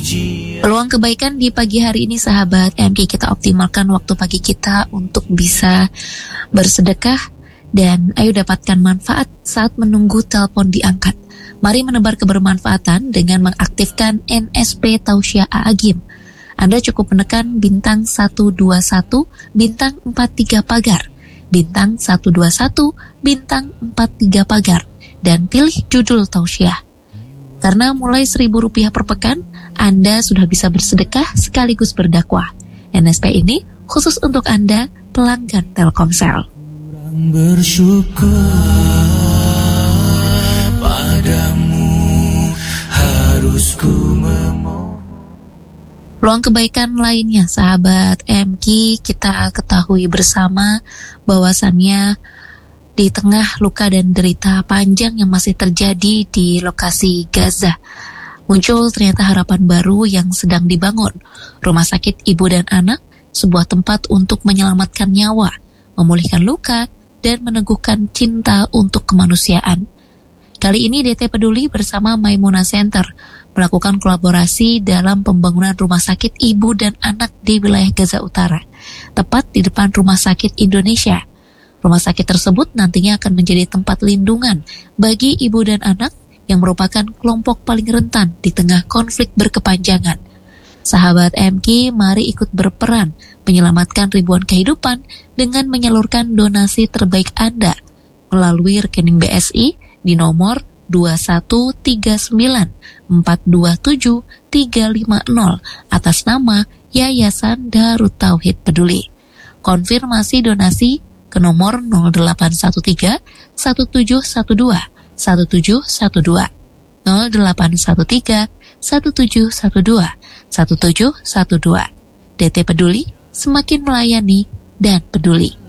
Peluang kebaikan di pagi hari ini sahabat MK, kita optimalkan waktu pagi kita untuk bisa bersedekah dan ayo dapatkan manfaat saat menunggu telepon diangkat. Mari menebar kebermanfaatan dengan mengaktifkan NSP Tausiah Agim. Anda cukup menekan bintang 121 bintang 43 pagar, bintang 121 bintang 43 pagar, dan pilih judul tausiah. Karena mulai Rp1.000 per pekan, Anda sudah bisa bersedekah sekaligus berdakwah. NSP ini khusus untuk Anda pelanggan Telkomsel. Bersyukur padamu harus ku memohon. Peluang kebaikan lainnya sahabat MK, kita ketahui bersama bahwasannya di tengah luka dan derita panjang yang masih terjadi di lokasi Gaza, muncul ternyata harapan baru yang sedang dibangun. Rumah sakit ibu dan anak, sebuah tempat untuk menyelamatkan nyawa, memulihkan luka, dan meneguhkan cinta untuk kemanusiaan. Kali ini DT Peduli bersama Maimunah Center melakukan kolaborasi dalam pembangunan rumah sakit ibu dan anak di wilayah Gaza Utara, tepat di depan Rumah Sakit Indonesia. Rumah sakit tersebut nantinya akan menjadi tempat lindungan bagi ibu dan anak yang merupakan kelompok paling rentan di tengah konflik berkepanjangan. Sahabat MK, mari ikut berperan menyelamatkan ribuan kehidupan dengan menyalurkan donasi terbaik Anda melalui rekening BSI di nomor 213942730 atas nama Yayasan Darut Tauhid Peduli. Konfirmasi donasi ke nomor 0813 1712 1712 0813 1712 1712. DT Peduli, semakin melayani dan peduli.